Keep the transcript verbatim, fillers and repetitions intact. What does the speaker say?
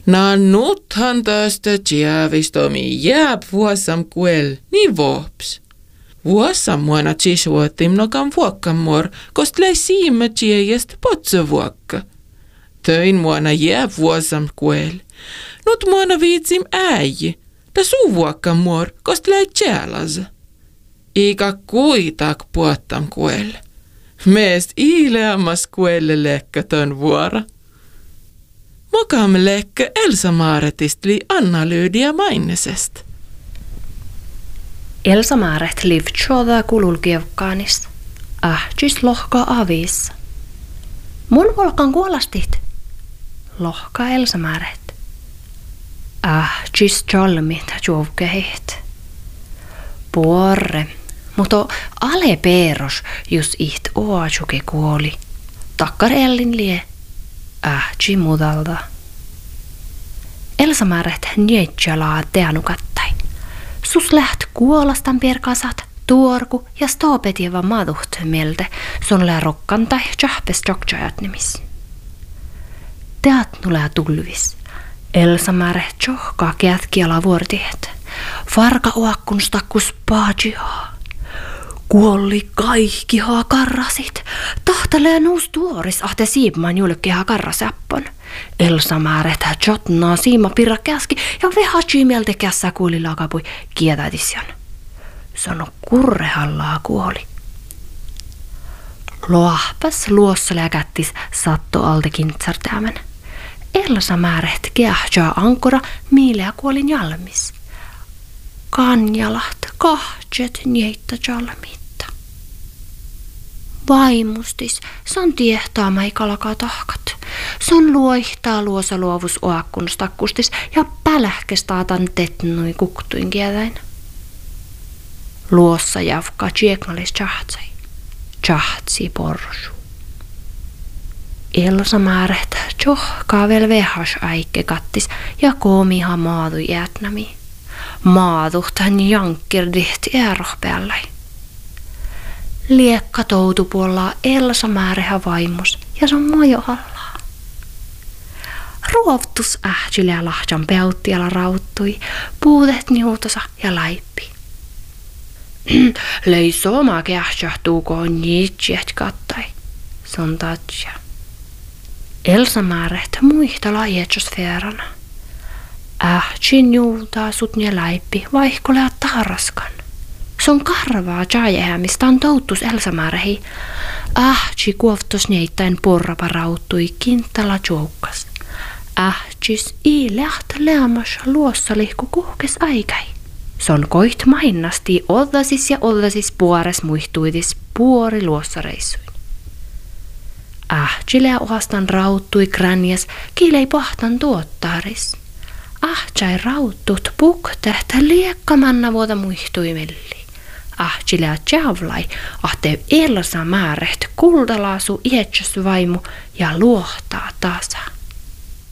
Na nuthan tästä tjäävistomi jääb vuosam kuel, niin vops. Vuosam muona tjisuotim nokan vuokkamor, kost läi siima tjääjästä potsa vuokka. Töin muona jääb vuosam kuel. Nut muona viitsim äiji, ta suu vuokkamor, kost läi tjääläsä. Ikä kuitak puottam kuel. Meest iileammas kuelle lekka tön vuora. Mokam lekka Elsa Maaretist li Anna-Lydia Mainesest. Elsa Maaret liv tjoda kululkievkaanis. Ahtis lohka avis. Mun volkan kuolastit. Lohka Elsa Maaret. Ahtis tjolmit juovkehit. Porre. Mutta ale peros, jos iht oajuke kuoli. Takkar ellin lie. Ähtsi mudalda. Elsa Maaret njeitjalaa teanukattai. Sus läht kuolastan perkasat, tuorku ja stoopetieva maduht melte, son lää rokkantai tjahpes tjokjajat nimis. Teat nulää tulvis. Elsa Maaret tjohkaa kätkiala vuortiet. Farka oakkun stakkus paajihaa. Kuolli kaikkihaa karrasit. Tahtalee nuus tuoris ahte siipman julkkihaa karrasäppon. Elsa Maaret jotnaa siima pirra käski ja vehatsi mieltä kässä kuuli lakapui kietätisjan. Sano kurrehallaa kuoli. Loahpas luossa läkättis satto alta kintsartäämän. Elsa Maaret kähtjää ankora miileä kuolin jalmis. Kanjalaht kahtset niitä jalmitta. Vaimustis, son tiehtaa maikalakaa tahkat. Son luohtaa luosa luovus oakkun stakkustis ja pälähkestaatan tetnui kuktuin kiedäin. Luossa javka tjeknalis tjahtsai. Tjahtsi porsu. Elsa Maaret tjohkaa vel vehas aikke kattis ja koomiha maadu jätnami. Maaduhtan jankkirdit erohpeallai. Liekka toutupuolella Elsa Maareha vaimus ja son mojo allaa. Ruovtus ähtjille ja lahjan peuttiala rauttui, puutet niutosa ja laippi. Lei soma kähtjahtuukoon niitsiet kattai, son tatja. Elsa Maaret muihta lajietsosfeerana. Ähtsin juutaa sut ne läippi vaihkolea taraskan. Son karvaa tjajehämistä on touttus Elsa Maarehi. Ähtsi kuoftos neittain porrapa rauttui kintala joukkas. Ähtsis ii läht leamas luossa lihku kuhkes aikai. Son koit mainasti ollasis ja ollasis puores muihtuitis puori luossa reissuin. Ähtsilea ohastan rauttui kränjes kiilei pahtan tuottaris. Ahtsai rauttut puktehtä liekkamanna vuota muihtuimelli. Ahtsilea tjavlai ahte Elsa Maaret kuldalaasu ietsös vaimu ja luohtaa tasa.